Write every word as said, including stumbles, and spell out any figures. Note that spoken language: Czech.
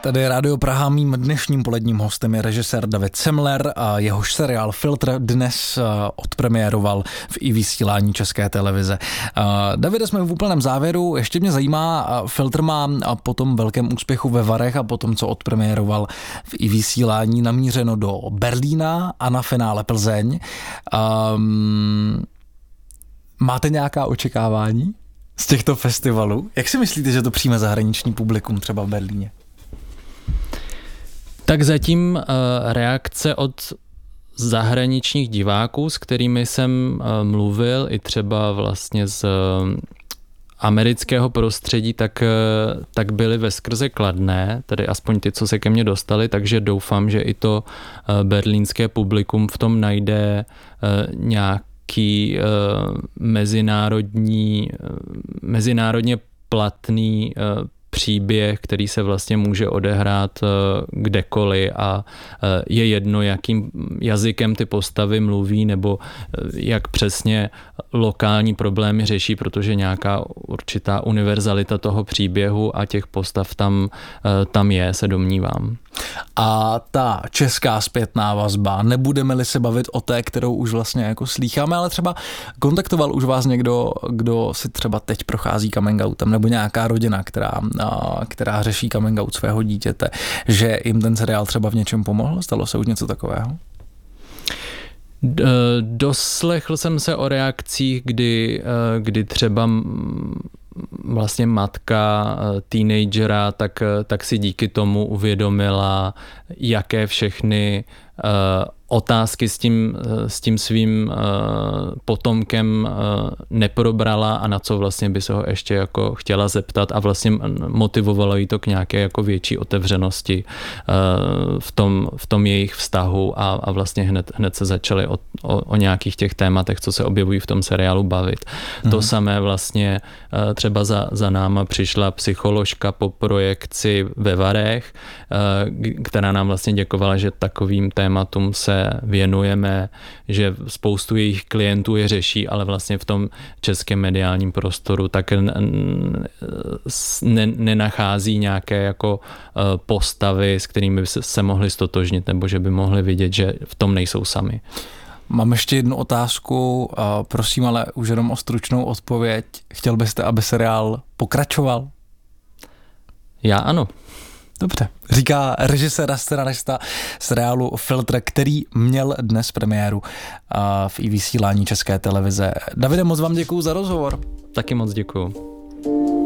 Tady Rádio Praha, mým dnešním poledním hostem je režisér David Semler a jehož seriál Filtr dnes odpremiéroval v i vysílání České televize. Davide, jsme v úplném závěru. Ještě mě zajímá, Filtr má po tom velkém úspěchu ve Varech a po tom, co odpremiéroval v i vysílání, namířeno do Berlína a na finále Plzeň. Um, máte nějaká očekávání z těchto festivalů? Jak si myslíte, že to přijme zahraniční publikum třeba v Berlíně? Tak zatím uh, reakce od zahraničních diváků, s kterými jsem uh, mluvil, i třeba vlastně z uh, amerického prostředí, tak, uh, tak byly veskrze kladné, tedy aspoň ty, co se ke mně dostali, takže doufám, že i to uh, berlínské publikum v tom najde uh, nějaký uh, mezinárodní, uh, mezinárodně platný uh, příběh, který se vlastně může odehrát kdekoliv a je jedno, jakým jazykem ty postavy mluví nebo jak přesně lokální problémy řeší, protože nějaká určitá univerzalita toho příběhu a těch postav tam, tam je, se domnívám. A ta česká zpětná vazba, nebudeme-li se bavit o té, kterou už vlastně jako slýcháme, ale třeba kontaktoval už vás někdo, kdo si třeba teď prochází coming outem, nebo nějaká rodina, která, která řeší coming out svého dítěte, že jim ten seriál třeba v něčem pomohl? Stalo se už něco takového? Doslechl jsem se o reakcích, kdy, kdy třeba vlastně matka teenagera, tak, tak si díky tomu uvědomila, jaké všechny uh, otázky s tím, s tím svým uh, potomkem uh, neprobrala a na co vlastně by se ho ještě jako chtěla zeptat a vlastně motivovalo jí to k nějaké jako větší otevřenosti uh, v tom, v tom jejich vztahu a, a vlastně hned, hned se začali o, o, o nějakých těch tématech, co se objevují v tom seriálu, bavit. Mhm. To samé vlastně uh, třeba za, za náma přišla psycholožka po projekci ve Varech, uh, která nám vlastně děkovala, že takovým tématům se věnujeme, že spoustu jejich klientů je řeší, ale vlastně v tom českém mediálním prostoru tak nenachází nějaké jako postavy, s kterými by se, se mohli stotožnit, nebo že by mohli vidět, že v tom nejsou sami. Mám ještě jednu otázku, prosím, ale už jenom o stručnou odpověď. Chtěl byste, aby seriál pokračoval? Já ano. Dobře, říká režisér a scenarista seriálu Filtr, který měl dnes premiéru v i vysílání České televize. Davide, moc vám děkuju za rozhovor. Taky moc děkuju.